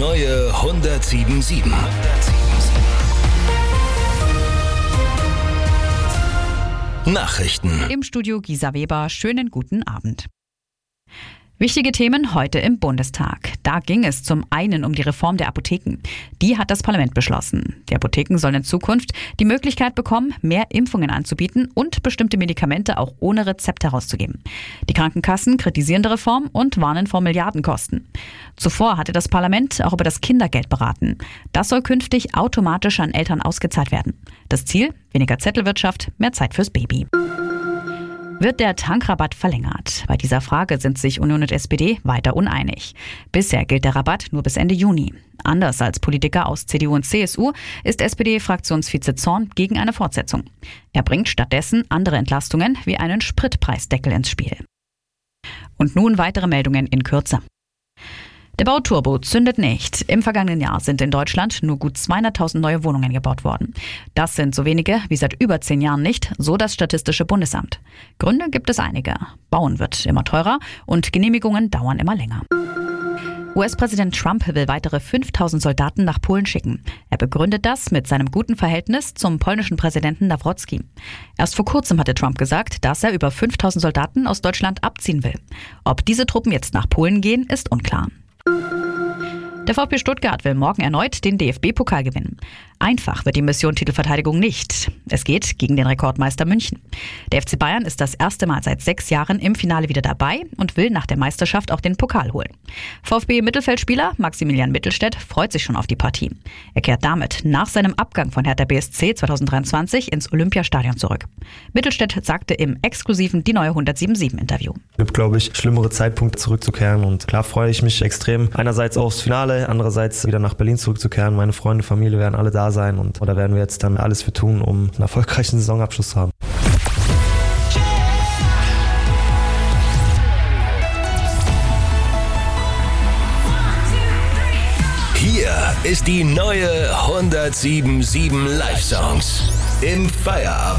neue 107.7. Nachrichten. Im Studio Gisa Weber, schönen guten Abend. Wichtige Themen heute im Bundestag. Da ging es zum einen um die Reform der Apotheken. Die hat das Parlament beschlossen. Die Apotheken sollen in Zukunft die Möglichkeit bekommen, mehr Impfungen anzubieten und bestimmte Medikamente auch ohne Rezept herauszugeben. Die Krankenkassen kritisieren die Reform und warnen vor Milliardenkosten. Zuvor hatte das Parlament auch über das Kindergeld beraten. Das soll künftig automatisch an Eltern ausgezahlt werden. Das Ziel? Weniger Zettelwirtschaft, mehr Zeit fürs Baby. Wird der Tankrabatt verlängert? Bei dieser Frage sind sich Union und SPD weiter uneinig. Bisher gilt der Rabatt nur bis Ende Juni. Anders als Politiker aus CDU und CSU ist SPD-Fraktionsvize Zorn gegen eine Fortsetzung. Er bringt stattdessen andere Entlastungen wie einen Spritpreisdeckel ins Spiel. Und nun weitere Meldungen in Kürze. Der Bauturbo zündet nicht. Im vergangenen Jahr sind in Deutschland nur gut 200.000 neue Wohnungen gebaut worden. Das sind so wenige wie seit über 10 Jahren nicht, so das Statistische Bundesamt. Gründe gibt es einige. Bauen wird immer teurer und Genehmigungen dauern immer länger. US-Präsident Trump will weitere 5.000 Soldaten nach Polen schicken. Er begründet das mit seinem guten Verhältnis zum polnischen Präsidenten Nawrocki. Erst vor kurzem hatte Trump gesagt, dass er über 5.000 Soldaten aus Deutschland abziehen will. Ob diese Truppen jetzt nach Polen gehen, ist unklar. Der VfB Stuttgart will morgen erneut den DFB-Pokal gewinnen. Einfach wird die Mission Titelverteidigung nicht. Es geht gegen den Rekordmeister München. Der FC Bayern ist das erste Mal seit 6 Jahren im Finale wieder dabei und will nach der Meisterschaft auch den Pokal holen. VfB-Mittelfeldspieler Maximilian Mittelstädt freut sich schon auf die Partie. Er kehrt damit nach seinem Abgang von Hertha BSC 2023 ins Olympiastadion zurück. Mittelstädt sagte im exklusiven Die Neue 107.7-Interview. Es gibt, glaube ich, schlimmere Zeitpunkte zurückzukehren und klar freue ich mich extrem. Einerseits aufs Finale, andererseits wieder nach Berlin zurückzukehren. Meine Freunde, Familie werden alle da sein und da werden wir jetzt dann alles für tun, um einen erfolgreichen Saisonabschluss zu haben. Hier ist die neue 107.7 Live-Songs im Feierabend.